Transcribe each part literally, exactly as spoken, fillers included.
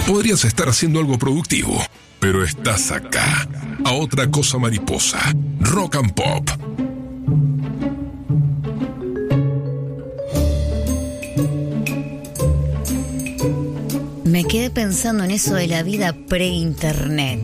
Podrías estar haciendo algo productivo, pero estás acá. A Otra Cosa Mariposa. Rock and Pop. Me quedé pensando en eso de la vida pre-internet.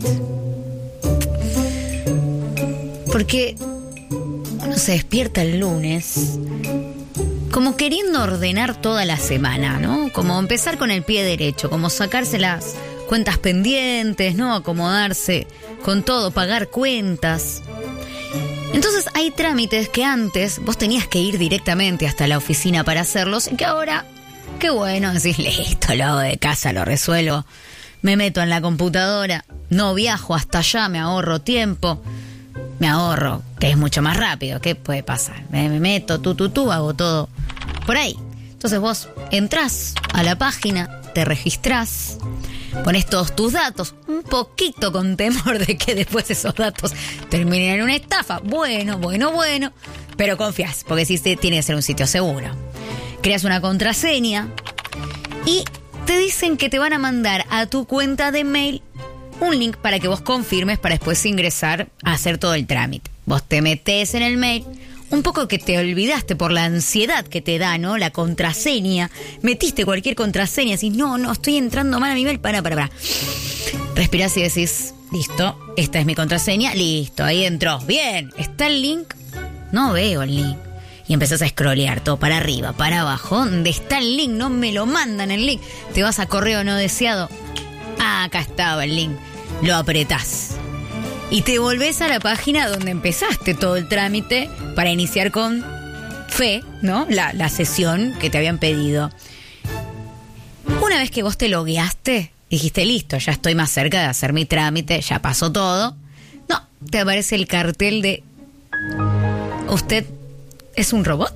Porque uno se despierta el lunes como queriendo ordenar toda la semana, ¿no? Como empezar con el pie derecho, como sacarse las cuentas pendientes, ¿no? Acomodarse con todo, pagar cuentas. Entonces hay trámites que antes vos tenías que ir directamente hasta la oficina para hacerlos y que ahora, qué bueno, decís, listo, lo hago de casa, lo resuelvo. Me meto en la computadora, no viajo hasta allá, me ahorro tiempo. Me ahorro, que es mucho más rápido. ¿Qué puede pasar? Me, me meto, tú, tú, tú, hago todo por ahí. Entonces vos entrás a la página, te registrás, pones todos tus datos, un poquito con temor de que después esos datos terminen en una estafa. Bueno, bueno, bueno, pero confías, porque sí tiene que ser un sitio seguro. Creas una contraseña y te dicen que te van a mandar a tu cuenta de mail un link para que vos confirmes para después ingresar a hacer todo el trámite. Vos te metés en el mail, un poco que te olvidaste por la ansiedad que te da, ¿no? La contraseña. Metiste cualquier contraseña, decís, no, no, estoy entrando mal a mi mail, para, para, para. Respirás y decís, listo, esta es mi contraseña, listo, ahí entró. Bien, ¿está el link? No veo el link. Y empezás a scrollear todo para arriba, para abajo. ¿Dónde está el link? No me lo mandan el link. Te vas a correo no deseado. Ah, acá estaba el link. Lo apretás. Y te volvés a la página donde empezaste todo el trámite para iniciar con fe, ¿no? La, la sesión que te habían pedido. Una vez que vos te logueaste, dijiste, listo, ya estoy más cerca de hacer mi trámite, ya pasó todo. No, te aparece el cartel de... ¿Usted es un robot?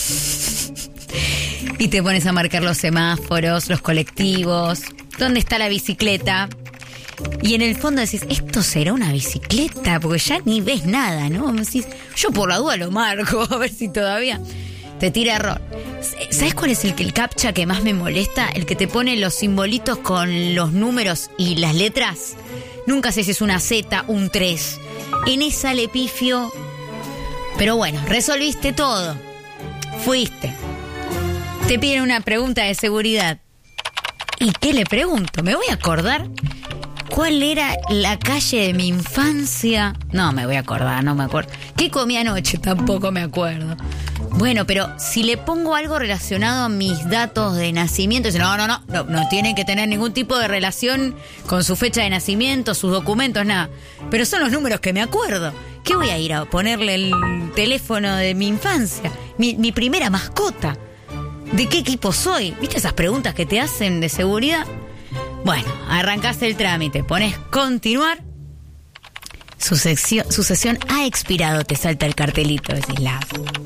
Y te pones a marcar los semáforos, los colectivos, dónde está la bicicleta. Y en el fondo decís, ¿esto será una bicicleta? Porque ya ni ves nada, ¿no? Decís, yo por la duda lo marco, a ver si todavía te tira error. ¿Sabes cuál es el, el captcha que más me molesta? El que te pone los simbolitos con los números y las letras. Nunca sé si es una Z, un tres. En esa le pifio. Pero bueno, resolviste todo. Fuiste. Te piden una pregunta de seguridad. ¿Y qué le pregunto? ¿Me voy a acordar cuál era la calle de mi infancia? No me voy a acordar, no me acuerdo. ¿Qué comí anoche? Tampoco me acuerdo. Bueno, pero si le pongo algo relacionado a mis datos de nacimiento, dice, no, no, no, no, no tienen que tener ningún tipo de relación con su fecha de nacimiento, sus documentos, nada. Pero son los números que me acuerdo. ¿Qué voy a ir a ponerle el teléfono de mi infancia? Mi, mi primera mascota. ¿De qué equipo soy? ¿Viste esas preguntas que te hacen de seguridad? Bueno, arrancaste el trámite, pones continuar. Su, sección, su sesión ha expirado, te salta el cartelito, decís la.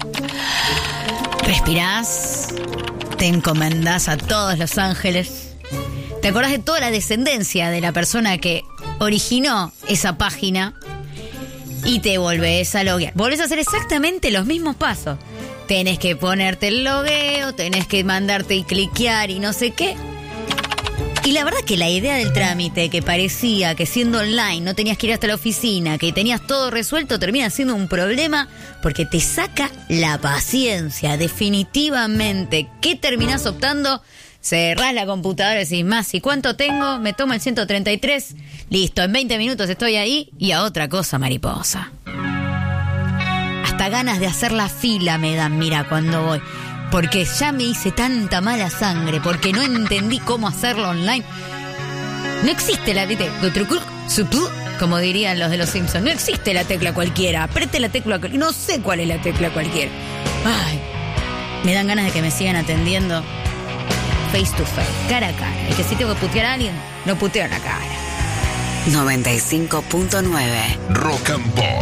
Respirás, te encomendás a todos los ángeles. Te acordás de toda la descendencia de la persona que originó esa página y te volvés a loguear. Volvés a hacer exactamente los mismos pasos. Tenés que ponerte el logueo, tenés que mandarte y cliquear y no sé qué. Y la verdad que la idea del trámite, que parecía que siendo online no tenías que ir hasta la oficina, que tenías todo resuelto, termina siendo un problema porque te saca la paciencia, definitivamente. ¿Qué terminás optando? Cerrás la computadora y decís, más, ¿y cuánto tengo? Me tomo el ciento treinta y tres. Listo, en veinte minutos estoy ahí y a otra cosa mariposa. Hasta ganas de hacer la fila me dan, mira, cuando voy. Porque ya me hice tanta mala sangre, porque no entendí cómo hacerlo online. No existe la, ¿viste? Como dirían los de los Simpsons, no existe la tecla cualquiera. Apriete la tecla cualquiera. No sé cuál es la tecla cualquiera. Ay, me dan ganas de que me sigan atendiendo face to face, cara a cara. Y que si tengo que putear a alguien, lo puteo en la cara. noventa y cinco punto nueve Rock and Pop.